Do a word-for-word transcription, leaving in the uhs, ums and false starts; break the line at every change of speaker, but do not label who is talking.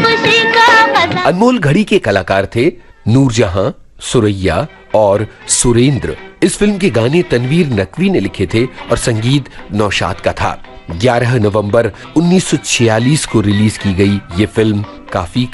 खुशी का मजा।
अनमोल घड़ी के कलाकार थे नूरजहां, सुरैया और सुरेंद्र। इस फिल्म के गाने तनवीर नकवी ने लिखे थे और संगीत नौशाद का था। ग्यारह नवंबर उन्नीस सौ छियालीस को रिलीज की गई ये फिल्म काफी